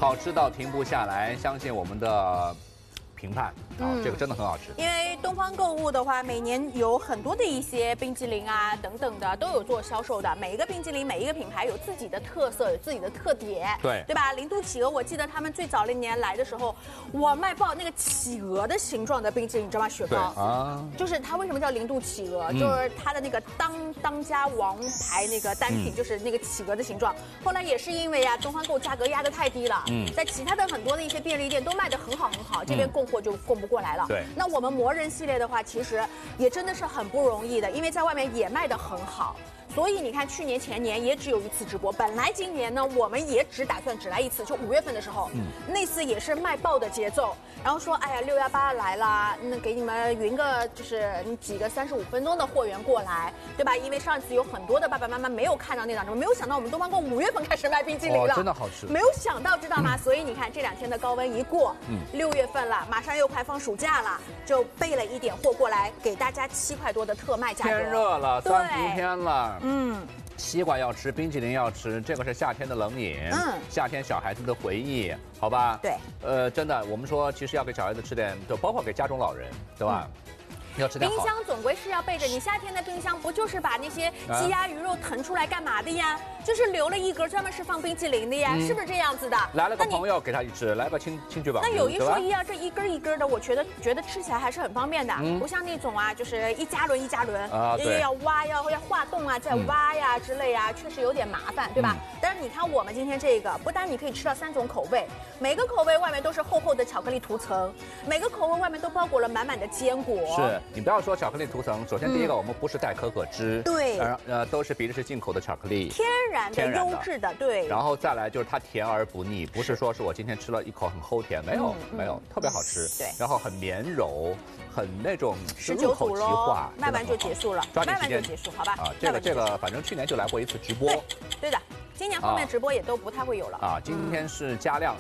好吃到停不下来，相信我们的评判啊，这个真的很好吃。 因为东方购物的话，每年有很多的一些冰淇淋啊等等的都有做销售的。每一个冰淇淋，每一个品牌有自己的特色，有自己的特点，对吧？零度企鹅，我记得他们最早那年来的时候，哇，卖爆那个企鹅的形状的冰淇淋，你知道吗？雪糕啊，就是它为什么叫零度企鹅？就是它的那个当家王牌那个单品，就是那个企鹅的形状。后来也是因为啊，东方购价格压得太低了，在其他的很多的一些便利店都卖得很好，这边供货就供不过来了。 对， 那我们魔人系列的话，其实也真的是很不容易的，因为在外面也卖得很好。所以你看，去年前年也只有一次直播，本来今年呢，我们也打算只来一次，就5月份的时候，那次也是卖爆的节奏。然后说，哎呀，618来了，那给你们匀个就是几个35分钟的货源过来，对吧？因为上次有很多的爸爸妈妈没有看到那档直播，没有想到我们东方购5月份开始卖冰淇淋了， 真的好吃， 没有想到，知道吗？所以你看这2天的高温一过，6月份了，马上又快放暑假了，就备了一点货过来，给大家7块多的特卖价格。 天热了，3伏天了。西瓜要吃，冰淇淋要吃，这个是夏天的冷饮，夏天小孩子的回忆，好吧？ 对， 真的，我们说其实要给小孩子吃点，就包括给家中老人，对吧？要吃点好。 冰箱总归是要备着，你夏天的冰箱不就是把那些鸡鸭鱼肉腾出来干嘛的呀？就是留了一格专门是放冰淇淋的呀，是不是这样子的？ 来了个朋友给他一吃，来个亲戚宝。 那有一说一啊，这一根一根的，我觉得吃起来还是很方便的，不像那种啊，就是一加仑啊，要挖要化冻啊，再挖呀之类啊，确实有点麻烦，对吧？但是你看我们今天这个，不单你可以吃到3种口味，每个口味外面都是厚厚的巧克力涂层，每个口味外面都包裹了满满的坚果。 是你不要说巧克力涂层，首先第一个我们不是带可可脂， 对， 都是比利时进口的巧克力， 天然的优质的，对。 然后再来就是它甜而不腻，不是说是我今天吃了一口很齁甜，没有，特别好吃。 对， 然后很绵柔，很那种 19组喽，卖完就结束了， 抓紧时间就结束，好吧？ 啊，这个反正去年就来过一次直播， 对的。今年后面直播也都不太会有了啊。今天是加量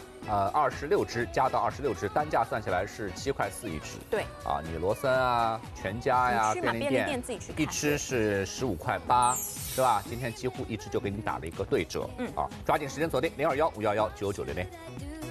，26只加到26只，单价算起来是7块4一只。对啊，你罗森啊、全家呀、便利店自己去看， 一只是15块8，是吧？今天几乎一只就给你打了一个对折。抓紧时间锁定0215119960。